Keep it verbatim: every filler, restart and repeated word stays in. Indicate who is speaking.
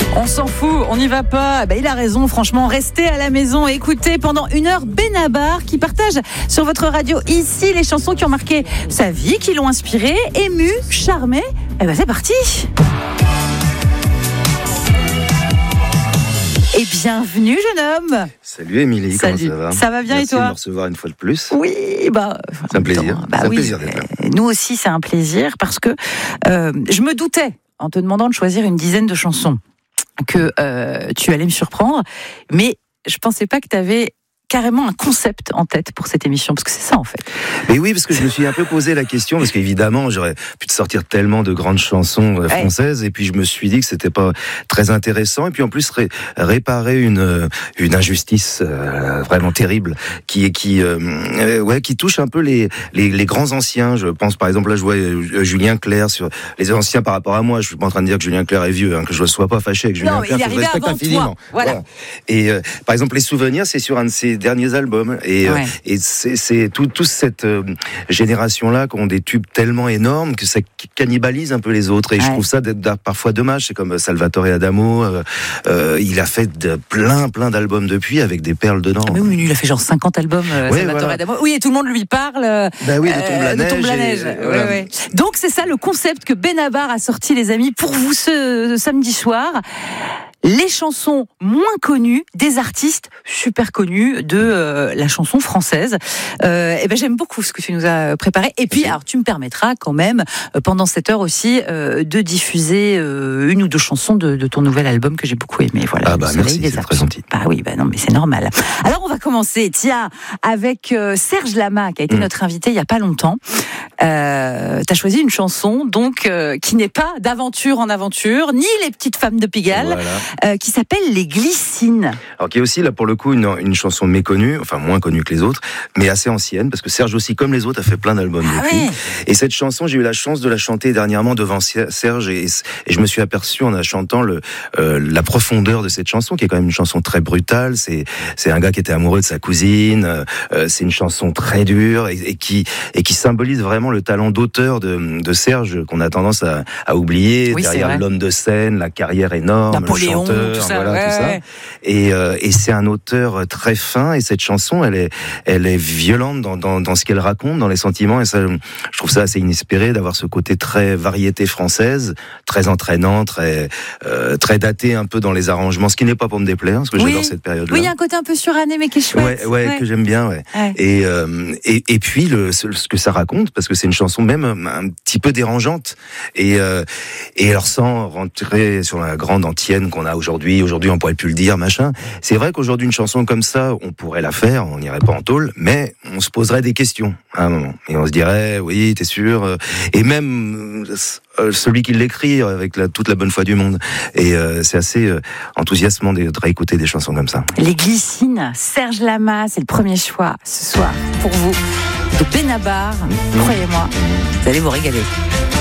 Speaker 1: On s'en fout, on n'y va pas. Bah, il a raison, franchement, restez à la maison et écoutez pendant une heure Benabar qui partage sur votre radio ici les chansons qui ont marqué sa vie, qui l'ont inspiré, ému, charmé. Et ben c'est parti. Et bienvenue jeune homme.
Speaker 2: Salut Émilie, comment ça va ?
Speaker 1: Ça va bien.
Speaker 2: Merci
Speaker 1: et toi ?
Speaker 2: de me recevoir une fois de plus.
Speaker 1: Oui, bah
Speaker 2: c'est un plaisir.
Speaker 1: Bah,
Speaker 2: c'est un
Speaker 1: oui,
Speaker 2: plaisir d'être là.
Speaker 1: Nous aussi c'est un plaisir parce que euh, je me doutais en te demandant de choisir une dizaine de chansons que euh, tu allais me surprendre, mais je pensais pas que tu avais carrément un concept en tête pour cette émission, parce que c'est ça en fait.
Speaker 2: Mais oui, parce que je me suis un peu posé la question, parce qu'évidemment j'aurais pu te sortir tellement de grandes chansons françaises, ouais. Et puis je me suis dit que c'était pas très intéressant, et puis en plus ré- réparer une une injustice euh, vraiment terrible qui qui euh, ouais qui touche un peu les, les les grands anciens. Je pense par exemple là je vois euh, Julien Clerc sur les anciens par rapport à moi. Je suis pas en train de dire que Julien Clerc est vieux, hein, que je ne sois pas fâché avec Julien
Speaker 1: non,
Speaker 2: Clerc, que je respecte infiniment.
Speaker 1: Voilà.
Speaker 2: Voilà. Et euh, par exemple les souvenirs, c'est sur un de ces derniers albums, et, ouais. euh, et c'est, c'est tout, toute cette euh, génération-là qui ont des tubes tellement énormes que ça cannibalise un peu les autres, et ouais. Je trouve ça d'être, d'être parfois dommage. C'est comme Salvatore Adamo, euh, euh, il a fait de, plein plein d'albums depuis avec des perles dedans.
Speaker 1: Ah mais oui, il a fait genre cinquante albums, euh, ouais, Salvatore
Speaker 2: voilà.
Speaker 1: Adamo. Oui, et tout le monde lui parle euh,
Speaker 2: bah oui, de Tombe la neige,
Speaker 1: Tombe la neige.
Speaker 2: Et,
Speaker 1: ouais,
Speaker 2: voilà.
Speaker 1: ouais. Donc c'est ça le concept que Benabar a sorti, les amis, pour vous ce, ce samedi soir. Les chansons moins connues des artistes super connus de euh, la chanson française. Euh, et ben j'aime beaucoup ce que tu nous as préparé. Et puis, alors tu me permettras quand même euh, pendant cette heure aussi euh, de diffuser euh, une ou deux chansons de, de ton nouvel album que j'ai beaucoup aimé. Voilà.
Speaker 2: Ah bah merci, c'est très gentil.
Speaker 1: Ah oui, bah non, mais c'est normal. Alors on va commencer, tiens, avec euh, Serge Lama qui a été mmh. notre invité il y a pas longtemps. Euh, t'as choisi une chanson donc euh, qui n'est pas d'aventure en aventure, ni les petites femmes de Pigalle. Voilà. Euh, qui s'appelle Les Glycines.
Speaker 2: Alors qui est aussi là pour le coup une, une chanson méconnue, enfin moins connue que les autres, mais assez ancienne, parce que Serge aussi, comme les autres, a fait plein d'albums
Speaker 1: ah
Speaker 2: depuis.
Speaker 1: Ouais.
Speaker 2: Et cette chanson, j'ai eu la chance de la chanter dernièrement devant Serge, et, et je me suis aperçu en la chantant le, euh, la profondeur de cette chanson, qui est quand même une chanson très brutale. C'est, c'est un gars qui était amoureux de sa cousine. Euh, c'est une chanson très dure et, et qui et qui symbolise vraiment le talent d'auteur de, de Serge qu'on a tendance à, à oublier
Speaker 1: oui,
Speaker 2: derrière l'homme de scène, la carrière énorme,
Speaker 1: Napoléon,
Speaker 2: le chanteur.
Speaker 1: Tout ça,
Speaker 2: voilà,
Speaker 1: ouais,
Speaker 2: tout ça.
Speaker 1: ouais.
Speaker 2: Et, euh, et c'est un auteur très fin, et cette chanson, elle est, elle est violente dans, dans, dans ce qu'elle raconte, dans les sentiments, et ça, je trouve ça assez inespéré d'avoir ce côté très variété française, très entraînant, très, euh, très daté un peu dans les arrangements, ce qui n'est pas pour me déplaire, parce que
Speaker 1: oui.
Speaker 2: j'adore cette période-là.
Speaker 1: Oui, il y a un côté un peu suranné, mais qui est chouette.
Speaker 2: Ouais, ouais, ouais. que j'aime bien, ouais. ouais. Et, euh, et, et puis, le, ce, ce que ça raconte, parce que c'est une chanson même un petit peu dérangeante, et, euh, et alors sans rentrer sur la grande antienne qu'on a aujourd'hui, aujourd'hui on pourrait plus le dire, machin. C'est vrai qu'aujourd'hui une chanson comme ça, on pourrait la faire, on n'irait pas en tôle, mais on se poserait des questions à un moment. Et on se dirait, oui, t'es sûr ? Et même euh, celui qui l'écrit avec la, toute la bonne foi du monde. Et euh, c'est assez euh, enthousiasmant de réécouter des chansons comme ça.
Speaker 1: Les Glycines, Serge Lama, c'est le premier choix ce soir pour vous de Benabar. Mmh. Croyez-moi, vous allez vous régaler.